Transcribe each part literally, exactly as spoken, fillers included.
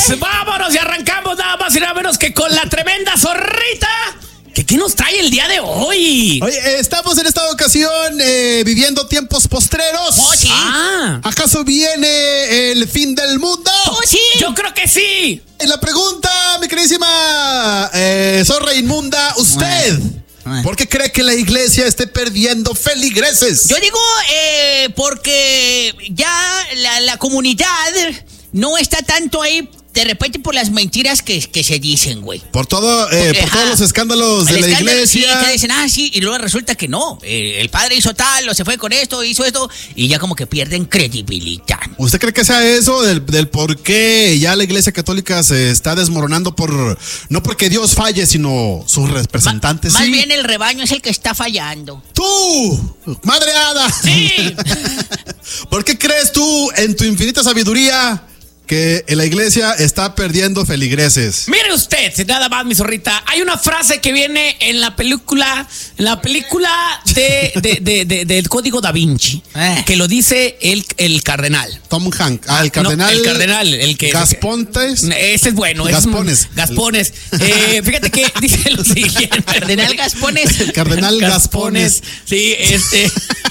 Vámonos, vámonos y arrancamos nada más y nada menos que con la tremenda zorrita. ¿Qué, ¿Qué nos trae el día de hoy? Oye, estamos en esta ocasión eh, viviendo tiempos postreros. Oh, sí. Ah. ¿Acaso viene el fin del mundo? Oh, sí. Yo creo que sí. La pregunta, mi queridísima eh, zorra inmunda, usted, bueno. ¿por qué cree que la iglesia esté perdiendo feligreses? Yo digo, eh, porque ya la, la comunidad no está tanto ahí de repente por las mentiras que, que se dicen, güey. Por todo, eh, Porque, por todos ah, los escándalos de la escándalo, iglesia. Sí, que dicen, ah, sí, y luego resulta que no. Eh, el padre hizo tal, o se fue con esto, hizo esto, y ya como que pierden credibilidad. ¿Usted cree que sea eso del, del por qué ya la iglesia católica se está desmoronando por, no porque Dios falle, sino sus representantes? Ma, sí. Más bien el rebaño es el que está fallando. ¡Tú! ¡Madre hada! Sí. ¿Por qué crees tú, en tu infinita sabiduría, que la iglesia está perdiendo feligreses? Mire usted, nada más, mi zorrita. Hay una frase que viene en la película, en la película de, de, de, de del Código Da Vinci, eh. que lo dice el, el cardenal. Tom Hanks. Ah, el cardenal. No, el cardenal, el que. Gaspontes. Ese es bueno. Gaspones. Es, Gaspones. Eh, fíjate que dice lo siguiente. Cardenal Gaspones. El cardenal Gaspones. Gaspones. Sí, este.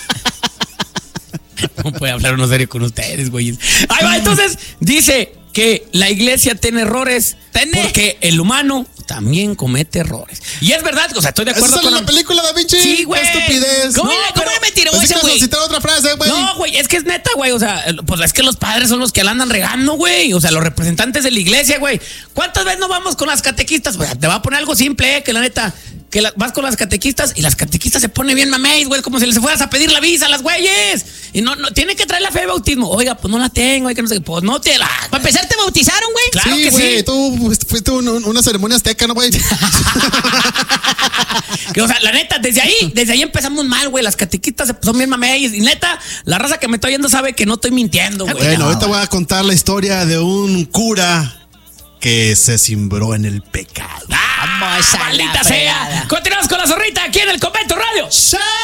No puede hablar uno serio con ustedes, güey. Ahí va, entonces dice que la iglesia tiene errores ¿Tene? porque el humano también comete errores. Y es verdad, o sea, estoy de acuerdo ¿Eso con la, la película Da Vinci? Sí, güey. ¡Qué estupidez! ¿Cómo, no, ¿cómo le metieron ese, güey? Citar otra frase, güey. No, güey, es que es neta, güey. O sea, pues es que los padres son los que la andan regando, güey. O sea, los representantes de la iglesia, güey. ¿Cuántas veces no vamos con las catequistas? Pues te va a poner algo simple, eh, que la neta, que la, vas con las catequistas y las catequistas se ponen bien mameis, güey, como si les fueras a pedir la visa a las güeyes. Y no, no, tiene que traer la fe de bautismo. Oiga, pues no la tengo, que no sé qué. Pues no te la. Para empezar, ¿te bautizaron, güey? Claro sí, que güey, sí. Tú fuiste un, un, una ceremonia azteca, ¿no, güey? Que, o sea, la neta, desde ahí, desde ahí empezamos mal, güey. Las catequistas son bien mameis. Y neta, la raza que me está oyendo sabe que no estoy mintiendo, güey. Bueno, no, ahorita voy a contar la historia de un cura que se cimbró en el pecado. ¡Ah, Vamos a maldita sea! Continuamos con la zorrita aquí en el Convento Radio. ¡Sí!